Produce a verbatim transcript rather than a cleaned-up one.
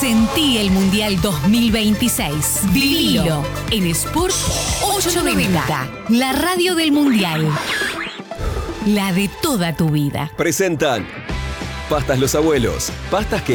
Sentí el Mundial dos mil veintiséis. Vivilo en Sport ochocientos noventa, la radio del Mundial. La de toda tu vida. Presentan Pastas Los Abuelos. Pastas que